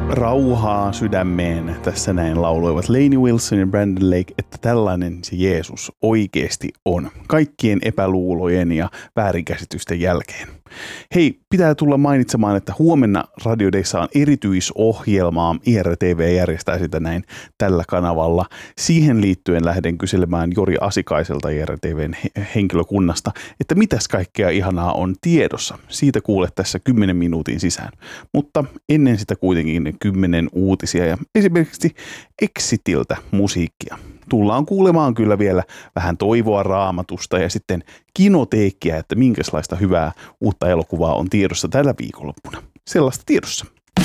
Rauhaa sydämeen, tässä näin lauloivat Lainey Wilson ja Brandon Lake, että tällainen se Jeesus oikeasti on, kaikkien epäluulojen ja väärinkäsitysten jälkeen. Hei, pitää tulla mainitsemaan, että huomenna Radio Dayssa on erityisohjelmaa, IRTV järjestää sitä näin tällä kanavalla. Siihen liittyen lähden kyselemään Jori Asikaiselta IRTVn henkilökunnasta, että mitäs kaikkea ihanaa on tiedossa. Siitä kuulet tässä 10 minuutin sisään, mutta ennen sitä kuitenkin 10 uutisia ja esimerkiksi Exitiltä musiikkia. Tullaan kuulemaan kyllä vielä vähän toivoa Raamatusta ja sitten kinoteekkiä, että minkälaista hyvää uutta elokuvaa on tiedossa tällä viikonloppuna. Sellaista tiedossa.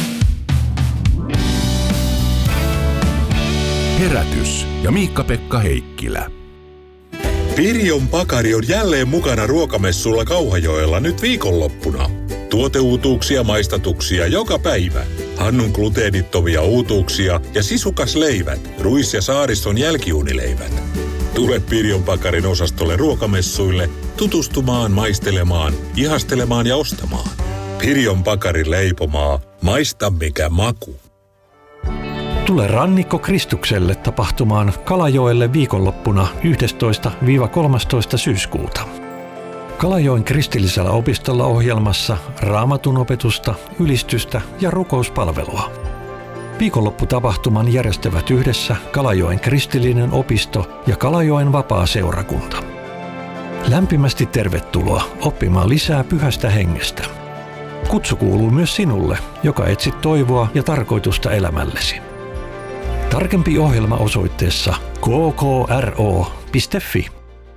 Herätys ja Miikka-Pekka Heikkilä. Pirjon Pakari on jälleen mukana ruokamessulla Kauhajoella nyt viikonloppuna. Tuoteuutuuksia, maistatuksia joka päivä. Hannun gluteenittomia uutuuksia ja sisukasleivät, ruis- ja saariston jälkiuunileivät. Tule Pirjon Pakarin osastolle ruokamessuille tutustumaan, maistelemaan, ihastelemaan ja ostamaan. Pirjon Pakarin leipomaa. Maista mikä maku. Tule Rannikko Kristukselle tapahtumaan Kalajoelle viikonloppuna 11-13. syyskuuta. Kalajoen kristillisellä opistolla ohjelmassa raamatun opetusta, ylistystä ja rukouspalvelua. Viikonlopputapahtuman järjestävät yhdessä Kalajoen kristillinen opisto ja Kalajoen vapaa-seurakunta. Lämpimästi tervetuloa oppimaan lisää pyhästä hengestä. Kutsu kuuluu myös sinulle, joka etsit toivoa ja tarkoitusta elämällesi. Tarkempi ohjelma osoitteessa kkro.fi.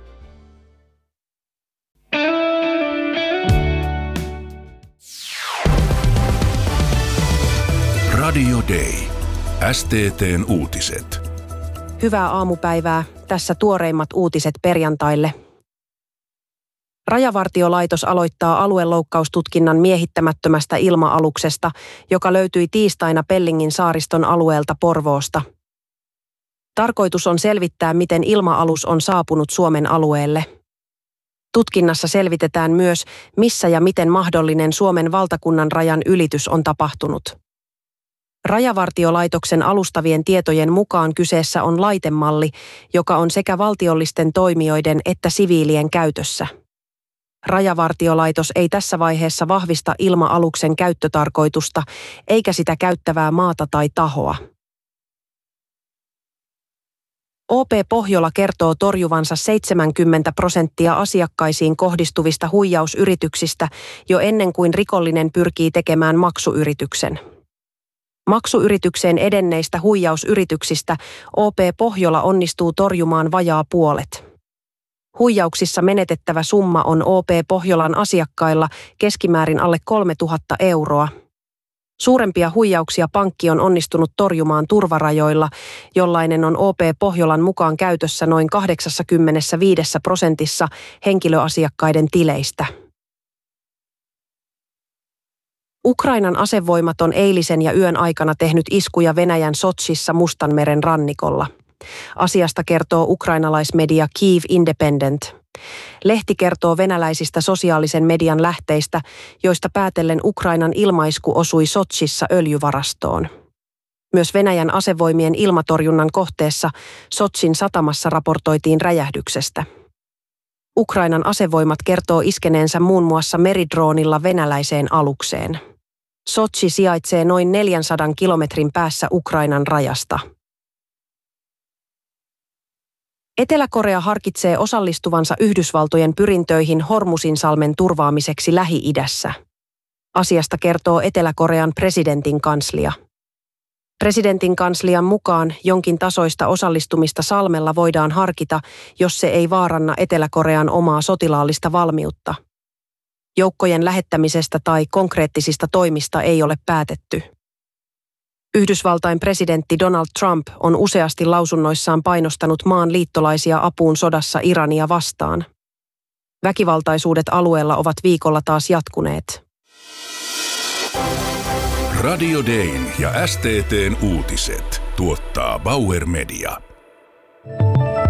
Radio Day. STT:n uutiset. Hyvää aamupäivää. Tässä tuoreimmat uutiset perjantaille. Rajavartiolaitos aloittaa alueloukkaustutkinnan miehittämättömästä ilma-aluksesta, joka löytyi tiistaina Pellingin saariston alueelta Porvoosta. Tarkoitus on selvittää, miten ilma-alus on saapunut Suomen alueelle. Tutkinnassa selvitetään myös, missä ja miten mahdollinen Suomen valtakunnan rajan ylitys on tapahtunut. Rajavartiolaitoksen alustavien tietojen mukaan kyseessä on laitemalli, joka on sekä valtiollisten toimijoiden että siviilien käytössä. Rajavartiolaitos ei tässä vaiheessa vahvista ilma-aluksen käyttötarkoitusta eikä sitä käyttävää maata tai tahoa. OP Pohjola kertoo torjuvansa 70% asiakkaisiin kohdistuvista huijausyrityksistä jo ennen kuin rikollinen pyrkii tekemään maksuyrityksen. Maksuyritykseen edenneistä huijausyrityksistä OP Pohjola onnistuu torjumaan vajaa puolet. Huijauksissa menetettävä summa on OP Pohjolan asiakkailla keskimäärin alle 3 000 euroa. Suurempia huijauksia pankki on onnistunut torjumaan turvarajoilla, jollainen on OP Pohjolan mukaan käytössä noin 85% henkilöasiakkaiden tileistä. Ukrainan asevoimat on eilisen ja yön aikana tehnyt iskuja Venäjän Sotšissa Mustanmeren rannikolla. Asiasta kertoo ukrainalaismedia Kyiv Independent. Lehti kertoo venäläisistä sosiaalisen median lähteistä, joista päätellen Ukrainan ilmaisku osui Sotšissa öljyvarastoon. Myös Venäjän asevoimien ilmatorjunnan kohteessa Sotšin satamassa raportoitiin räjähdyksestä. Ukrainan asevoimat kertoo iskeneensä muun muassa meridroonilla venäläiseen alukseen. Sotši sijaitsee noin 400 kilometrin päässä Ukrainan rajasta. Etelä-Korea harkitsee osallistuvansa Yhdysvaltojen pyrintöihin Hormuzinsalmen turvaamiseksi Lähi-idässä. Asiasta kertoo Etelä-Korean presidentin kanslia. Presidentin kanslian mukaan jonkin tasoista osallistumista salmella voidaan harkita, jos se ei vaaranna Etelä-Korean omaa sotilaallista valmiutta. Joukkojen lähettämisestä tai konkreettisista toimista ei ole päätetty. Yhdysvaltain presidentti Donald Trump on useasti lausunnoissaan painostanut maan liittolaisia apuun sodassa Irania vastaan. Väkivaltaisuudet alueella ovat viikolla taas jatkuneet. Radio Dayn ja STT:n uutiset tuottaa Bauer Media.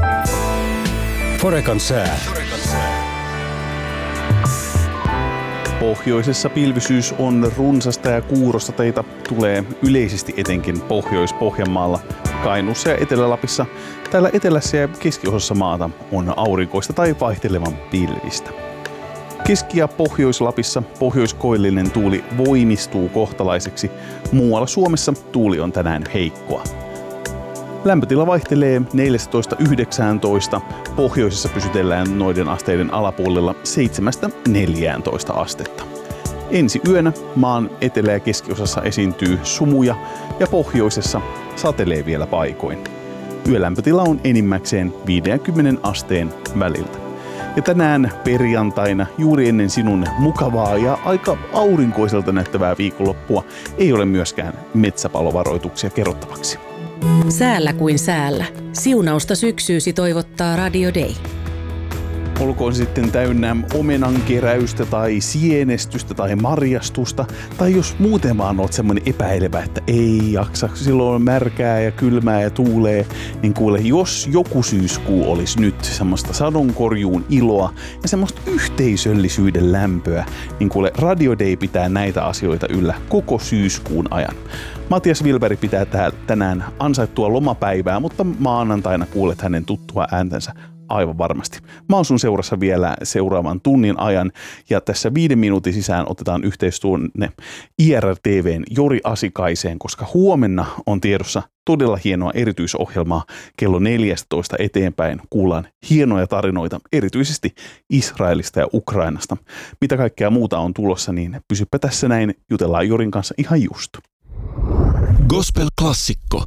Forekan sää. Pohjoisessa pilvisyys on runsasta ja kuurosateita tulee yleisesti etenkin Pohjois-Pohjanmaalla, Kainuussa ja Etelä-Lapissa. Täällä etelässä ja keskiosassa maata on aurinkoista tai vaihtelevan pilvistä. Keski- ja Pohjois-Lapissa pohjoiskoillinen tuuli voimistuu kohtalaiseksi. Muualla Suomessa tuuli on tänään heikkoa. Lämpötila vaihtelee 14–19. Pohjoisessa pysytellään noiden asteiden alapuolella 7–14 astetta. Ensi yönä maan etelä- ja keskiosassa esiintyy sumuja ja pohjoisessa satelee vielä paikoin. Yölämpötila on enimmäkseen 50 asteen väliltä. Ja tänään perjantaina, juuri ennen sinun mukavaa ja aika aurinkoiselta näyttävää viikonloppua, ei ole myöskään metsäpalovaroituksia kerrottavaksi. Säällä kuin säällä. Siunausta syksyysi toivottaa Radio Day. Olkoon sitten täynnä omenankeräystä tai sienestystä tai marjastusta, tai jos muuten vaan oot semmoinen epäilevä, että ei jaksa, silloin on märkää ja kylmää ja tuulee, niin kuule, jos joku syyskuu olisi nyt semmoista sadonkorjuun iloa ja semmoista yhteisöllisyyden lämpöä, niin kuule, Radio Day pitää näitä asioita yllä koko syyskuun ajan. Matias Wilberg pitää tänään ansaittua lomapäivää, mutta maanantaina kuulet hänen tuttua ääntänsä aivan varmasti. Mä oon sun seurassa vielä seuraavan tunnin ajan ja tässä 5 minuutin sisään otetaan yhteys tuonne IRR-TV:n Jori Asikaiseen, koska huomenna on tiedossa todella hienoa erityisohjelmaa kello 14 eteenpäin. Kuullaan hienoja tarinoita erityisesti Israelista ja Ukrainasta. Mitä kaikkea muuta on tulossa, niin pysypä tässä näin, jutellaan Jorin kanssa ihan just. Gospel-klassikko.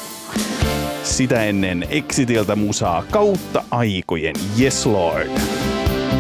Sitä ennen Exitiltä musaa kautta aikojen. Yes Lord.